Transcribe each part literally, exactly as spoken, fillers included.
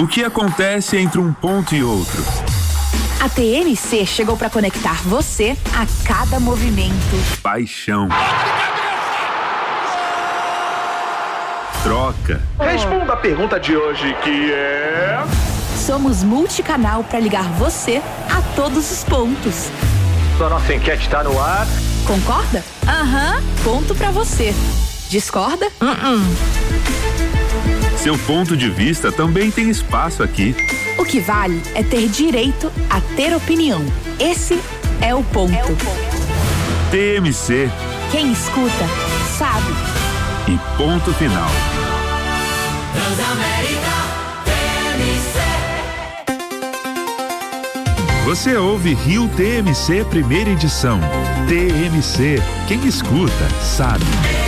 O que acontece entre um ponto e outro? A T M C chegou para conectar você a cada movimento. Paixão. Troca. Responda a pergunta de hoje, que é... Somos multicanal para ligar você a todos os pontos. A nossa enquete está no ar. Concorda? Aham, uhum, ponto para você. Discorda? Uh-uh. Seu ponto de vista também tem espaço aqui. O que vale é ter direito a ter opinião. Esse é o ponto. É o ponto. T M C. Quem escuta, sabe. E ponto final. Transamérica T M C. Você ouve Rio T M C primeira edição. T M C. Quem escuta, sabe.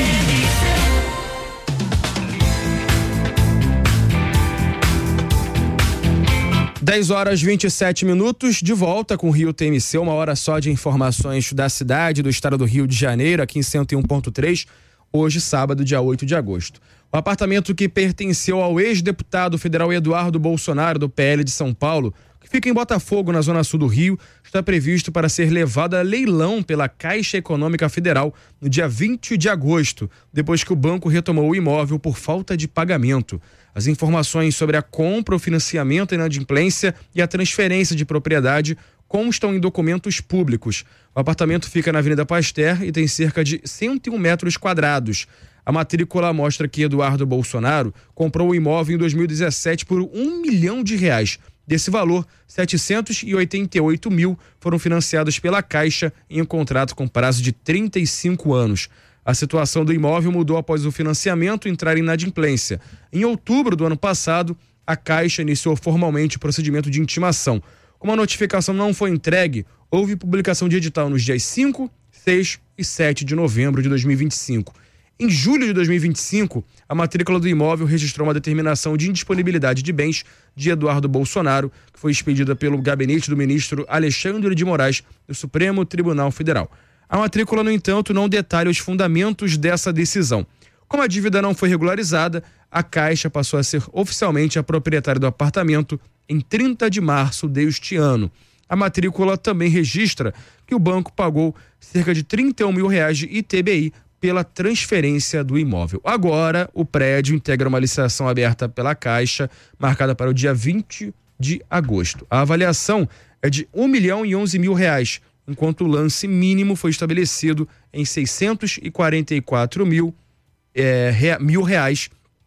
dez horas e vinte e sete minutos, de volta com o Rio T M C, uma hora só de informações da cidade, do estado do Rio de Janeiro, aqui em cento e um ponto três, hoje, sábado, dia oito de agosto. O apartamento que pertenceu ao ex-deputado federal Eduardo Bolsonaro, do P L de São Paulo, que fica em Botafogo, na zona sul do Rio, está previsto para ser levado a leilão pela Caixa Econômica Federal no dia vinte de agosto, depois que o banco retomou o imóvel por falta de pagamento. As informações sobre a compra, o financiamento, a inadimplência e a transferência de propriedade constam em documentos públicos. O apartamento fica na Avenida Pasteur e tem cerca de cento e um metros quadrados. A matrícula mostra que Eduardo Bolsonaro comprou o imóvel em dois mil e dezessete por um milhão de reais. Desse valor, setecentos e oitenta e oito mil foram financiados pela Caixa em um contrato com prazo de trinta e cinco anos. A situação do imóvel mudou após o financiamento entrar em inadimplência. Em outubro do ano passado, a Caixa iniciou formalmente o procedimento de intimação. Como a notificação não foi entregue, houve publicação de edital nos dias cinco, seis e sete de novembro de dois mil e vinte e cinco. Em julho de dois mil e vinte e cinco, a matrícula do imóvel registrou uma determinação de indisponibilidade de bens de Eduardo Bolsonaro, que foi expedida pelo gabinete do ministro Alexandre de Moraes do Supremo Tribunal Federal. A matrícula, no entanto, não detalha os fundamentos dessa decisão. Como a dívida não foi regularizada, a Caixa passou a ser oficialmente a proprietária do apartamento em trinta de março deste ano. A matrícula também registra que o banco pagou cerca de trinta e um mil reais de I T B I pela transferência do imóvel. Agora, o prédio integra uma licitação aberta pela Caixa, marcada para o dia vinte de agosto. A avaliação é de um milhão e onze mil reais, enquanto o lance mínimo foi estabelecido em seiscentos e quarenta e quatro mil, é, rea, mil reais.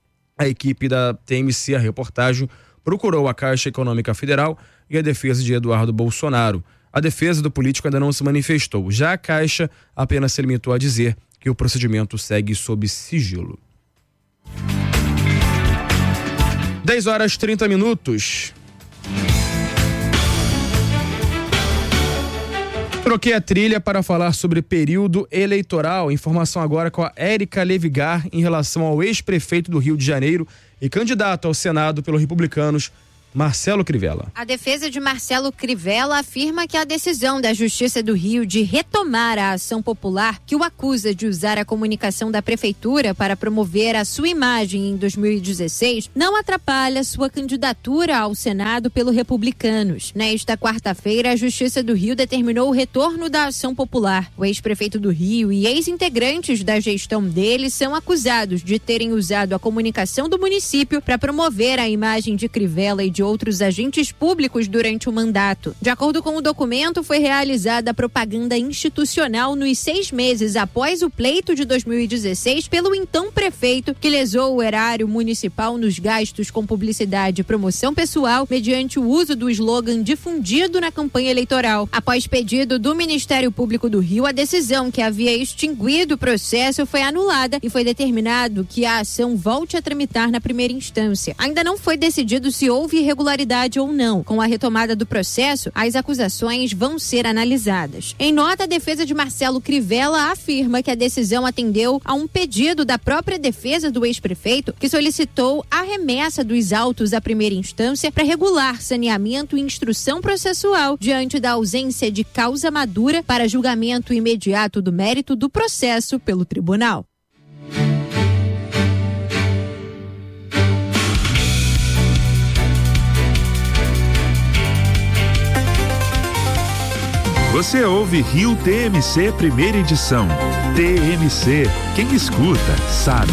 A equipe da T M C, a reportagem, procurou a Caixa Econômica Federal e a defesa de Eduardo Bolsonaro. A defesa do político ainda não se manifestou. Já a Caixa apenas se limitou a dizer que o procedimento segue sob sigilo. dez horas e trinta minutos. Troquei a trilha para falar sobre período eleitoral. Informação agora com a Érica Levigar em relação ao ex-prefeito do Rio de Janeiro e candidato ao Senado pelos Republicanos, Marcelo Crivella. A defesa de Marcelo Crivella afirma que a decisão da Justiça do Rio de retomar a ação popular que o acusa de usar a comunicação da prefeitura para promover a sua imagem em dois mil e dezesseis não atrapalha sua candidatura ao Senado pelos Republicanos. Nesta quarta-feira, a Justiça do Rio determinou o retorno da ação popular. O ex-prefeito do Rio e ex-integrantes da gestão dele são acusados de terem usado a comunicação do município para promover a imagem de Crivella e de outros agentes públicos durante o mandato. De acordo com o documento, foi realizada a propaganda institucional nos seis meses após o pleito de dois mil e dezesseis pelo então prefeito, que lesou o erário municipal nos gastos com publicidade e promoção pessoal mediante o uso do slogan difundido na campanha eleitoral. Após pedido do Ministério Público do Rio, a decisão que havia extinguido o processo foi anulada e foi determinado que a ação volte a tramitar na primeira instância. Ainda não foi decidido se houve irregularidade ou não. Com a retomada do processo, as acusações vão ser analisadas. Em nota, a defesa de Marcelo Crivella afirma que a decisão atendeu a um pedido da própria defesa do ex-prefeito, que solicitou a remessa dos autos à primeira instância para regular saneamento e instrução processual diante da ausência de causa madura para julgamento imediato do mérito do processo pelo tribunal. Você ouve Rio T M C Primeira Edição. T M C, quem escuta, sabe.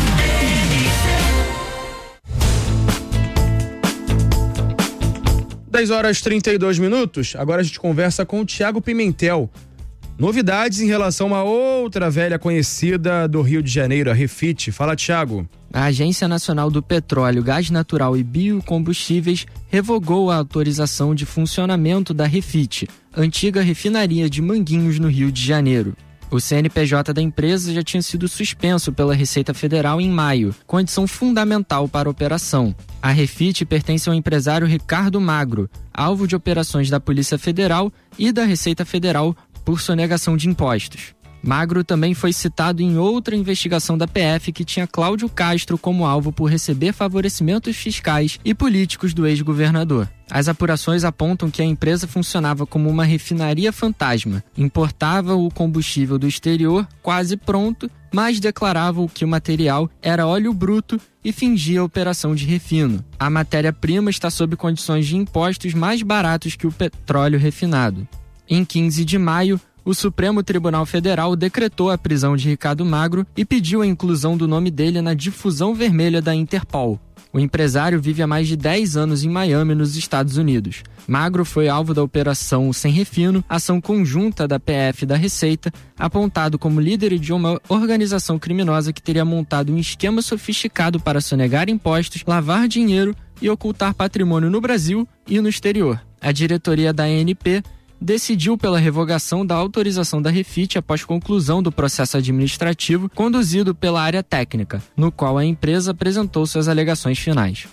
dez horas e trinta e dois minutos. Agora a gente conversa com o Thiago Pimentel. Novidades em relação a uma outra velha conhecida do Rio de Janeiro, a Refit. Fala, Thiago. A Agência Nacional do Petróleo, Gás Natural e Biocombustíveis revogou a autorização de funcionamento da Refit, antiga refinaria de Manguinhos, no Rio de Janeiro. O C N P J da empresa já tinha sido suspenso pela Receita Federal em maio, condição fundamental para a operação. A Refit pertence ao empresário Ricardo Magro, alvo de operações da Polícia Federal e da Receita Federal por sonegação de impostos. Magro também foi citado em outra investigação da P F que tinha Cláudio Castro como alvo por receber favorecimentos fiscais e políticos do ex-governador. As apurações apontam que a empresa funcionava como uma refinaria fantasma, importava o combustível do exterior quase pronto, mas declarava que o material era óleo bruto e fingia a operação de refino. A matéria-prima está sob condições de impostos mais baratos que o petróleo refinado. Em quinze de maio, o Supremo Tribunal Federal decretou a prisão de Ricardo Magro e pediu a inclusão do nome dele na difusão vermelha da Interpol. O empresário vive há mais de dez anos em Miami, nos Estados Unidos. Magro foi alvo da Operação Sem Refino, ação conjunta da P F e da Receita, apontado como líder de uma organização criminosa que teria montado um esquema sofisticado para sonegar impostos, lavar dinheiro e ocultar patrimônio no Brasil e no exterior. A diretoria da A N P decidiu pela revogação da autorização da Refit após conclusão do processo administrativo conduzido pela área técnica, no qual a empresa apresentou suas alegações finais.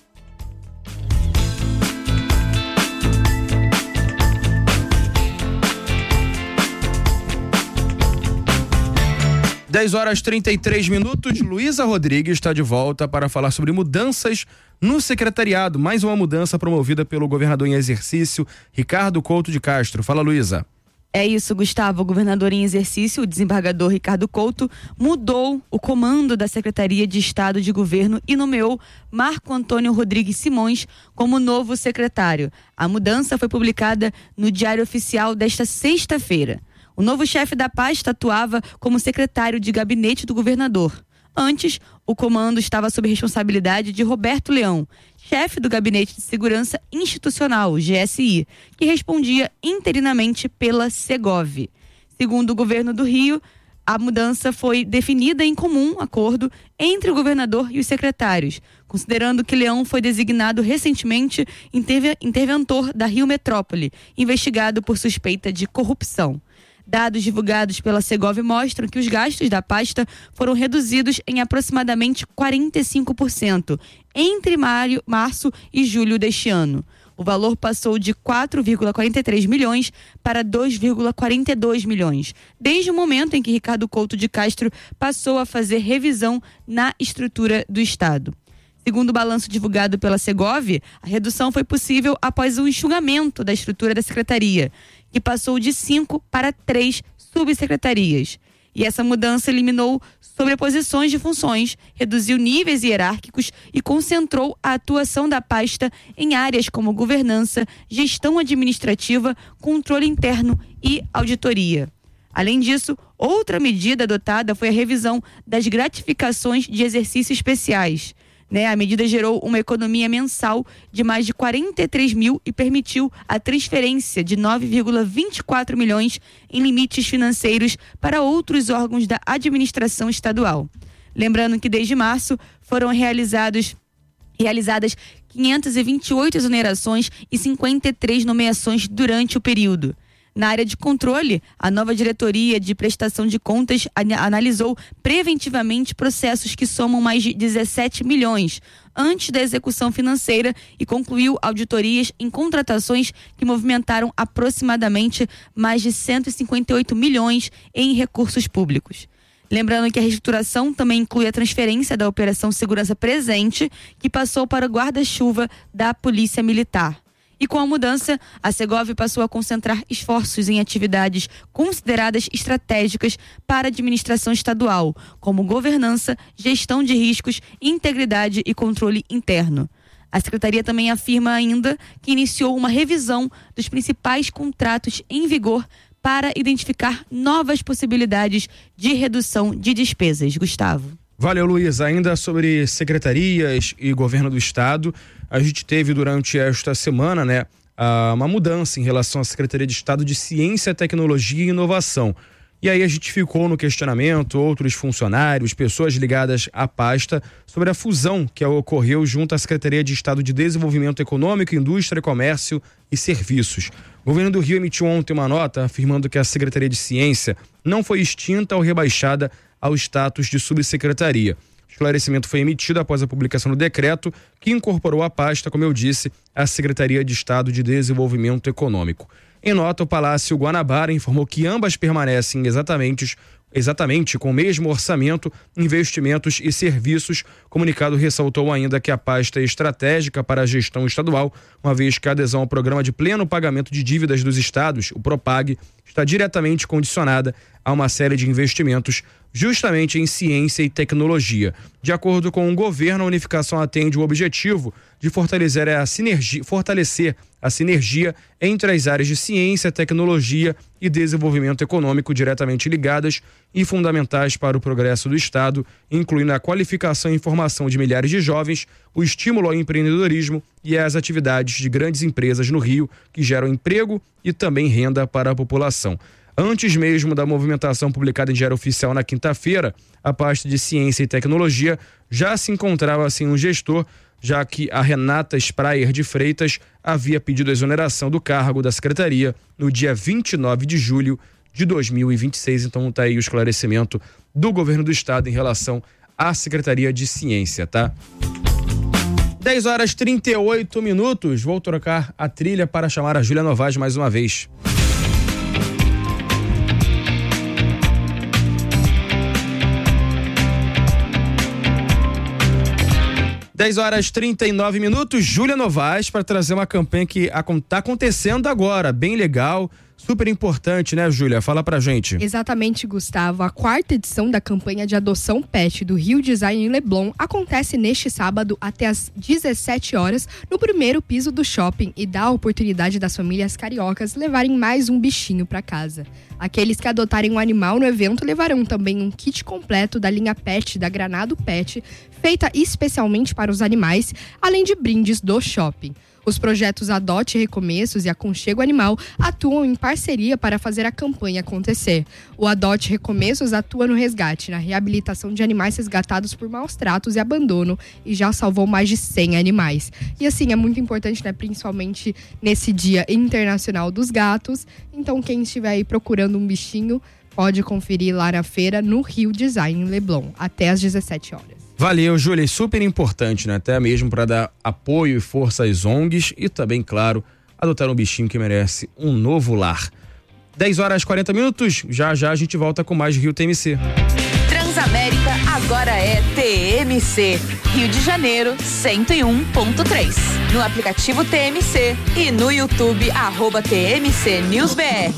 dez horas e trinta e três minutos, Luísa Rodrigues está de volta para falar sobre mudanças no secretariado. Mais uma mudança promovida pelo governador em exercício, Ricardo Couto de Castro. Fala, Luísa. É isso, Gustavo. O governador em exercício, o desembargador Ricardo Couto, mudou o comando da Secretaria de Estado de Governo e nomeou Marco Antônio Rodrigues Simões como novo secretário. A mudança foi publicada no Diário Oficial desta sexta-feira. O novo chefe da pasta atuava como secretário de gabinete do governador. Antes, o comando estava sob responsabilidade de Roberto Leão, chefe do Gabinete de Segurança Institucional, G S I, que respondia interinamente pela Segov. Segundo o governo do Rio, a mudança foi definida em comum acordo entre o governador e os secretários, considerando que Leão foi designado recentemente interventor da Rio Metrópole, investigado por suspeita de corrupção. Dados divulgados pela Segov mostram que os gastos da pasta foram reduzidos em aproximadamente quarenta e cinco por cento entre maio, março e julho deste ano. O valor passou de quatro vírgula quarenta e três milhões para dois vírgula quarenta e dois milhões, desde o momento em que Ricardo Couto de Castro passou a fazer revisão na estrutura do Estado. Segundo o balanço divulgado pela Segov, a redução foi possível após o enxugamento da estrutura da secretaria, que passou de cinco para três subsecretarias. E essa mudança eliminou sobreposições de funções, reduziu níveis hierárquicos e concentrou a atuação da pasta em áreas como governança, gestão administrativa, controle interno e auditoria. Além disso, outra medida adotada foi a revisão das gratificações de exercícios especiais. Né, a medida gerou uma economia mensal de mais de quarenta e três mil e permitiu a transferência de nove vírgula vinte e quatro milhões em limites financeiros para outros órgãos da administração estadual. Lembrando que desde março foram realizados, realizadas quinhentas e vinte e oito exonerações e cinquenta e três nomeações durante o período. Na área de controle, a nova diretoria de prestação de contas analisou preventivamente processos que somam mais de dezessete milhões antes da execução financeira e concluiu auditorias em contratações que movimentaram aproximadamente mais de cento e cinquenta e oito milhões em recursos públicos. Lembrando que a reestruturação também inclui a transferência da Operação Segurança Presente, que passou para o guarda-chuva da Polícia Militar. E com a mudança, a Segov passou a concentrar esforços em atividades consideradas estratégicas para a administração estadual, como governança, gestão de riscos, integridade e controle interno. A Secretaria também afirma ainda que iniciou uma revisão dos principais contratos em vigor para identificar novas possibilidades de redução de despesas. Gustavo. Valeu, Luiz. Ainda sobre secretarias e governo do estado, a gente teve durante esta semana, né, uma mudança em relação à Secretaria de Estado de Ciência, Tecnologia e Inovação. E aí a gente ficou no questionamento, outros funcionários, pessoas ligadas à pasta, sobre a fusão que ocorreu junto à Secretaria de Estado de Desenvolvimento Econômico, Indústria, Comércio e Serviços. O governo do Rio emitiu ontem uma nota afirmando que a Secretaria de Ciência não foi extinta ou rebaixada ao status de subsecretaria. O esclarecimento foi emitido após a publicação do decreto que incorporou à pasta, como eu disse, a Secretaria de Estado de Desenvolvimento Econômico. Em nota, o Palácio Guanabara informou que ambas permanecem exatamente, exatamente com o mesmo orçamento, investimentos e serviços. O comunicado ressaltou ainda que a pasta é estratégica para a gestão estadual, uma vez que a adesão ao Programa de Pleno Pagamento de Dívidas dos Estados, o PROPAG, está diretamente condicionada a uma série de investimentos justamente em ciência e tecnologia. De acordo com o governo, a unificação atende o objetivo de fortalecer a sinergia, fortalecer a sinergia entre as áreas de ciência, tecnologia e desenvolvimento econômico diretamente ligadas e fundamentais para o progresso do Estado, incluindo a qualificação e formação de milhares de jovens, o estímulo ao empreendedorismo e as atividades de grandes empresas no Rio, que geram emprego e também renda para a população. Antes mesmo da movimentação publicada em Diário Oficial na quinta-feira, a pasta de Ciência e Tecnologia já se encontrava sem um gestor, já que a Renata Sprayer de Freitas havia pedido a exoneração do cargo da secretaria no dia vinte e nove de julho de dois mil e vinte e seis. Então está aí o esclarecimento do governo do estado em relação à Secretaria de Ciência, tá? dez horas e trinta e oito minutos. Vou trocar a trilha para chamar a Júlia Novaes mais uma vez. dez horas e trinta e nove minutos, Júlia Novaes, para trazer uma campanha que está acontecendo agora, bem legal, super importante, né, Júlia? Fala pra gente. Exatamente, Gustavo. A quarta edição da campanha de adoção pet do Rio Design em Leblon acontece neste sábado até às dezessete horas no primeiro piso do shopping e dá a oportunidade das famílias cariocas levarem mais um bichinho para casa. Aqueles que adotarem um animal no evento levarão também um kit completo da linha Pet da Granado Pet, feita especialmente para os animais, além de brindes do shopping. Os projetos Adote Recomeços e Aconchego Animal atuam em parceria para fazer a campanha acontecer. O Adote Recomeços atua no resgate, na reabilitação de animais resgatados por maus tratos e abandono e já salvou mais de cem animais. E assim, é muito importante, né, principalmente nesse Dia Internacional dos Gatos. Então, quem estiver aí procurando um bichinho, pode conferir lá na feira no Rio Design em Leblon, até às dezessete horas. Valeu, Júlia, super importante, né? Até mesmo para dar apoio e força às O N Gs e também, claro, adotar um bichinho que merece um novo lar. dez horas e quarenta minutos, já já a gente volta com mais Rio T M C. Transamérica agora é T M C, Rio de Janeiro cento e um ponto três. No aplicativo T M C e no YouTube, arroba T M C News B R.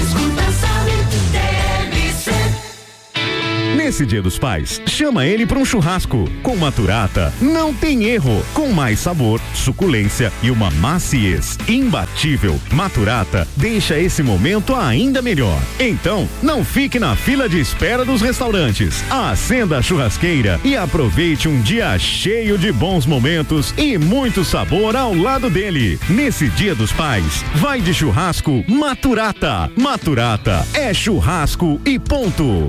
Nesse Dia dos Pais, chama ele para um churrasco. Com Maturata, não tem erro. Com mais sabor, suculência e uma maciez imbatível, Maturata deixa esse momento ainda melhor. Então, não fique na fila de espera dos restaurantes. Acenda a churrasqueira e aproveite um dia cheio de bons momentos e muito sabor ao lado dele. Nesse Dia dos Pais, vai de churrasco Maturata. Maturata é churrasco e ponto.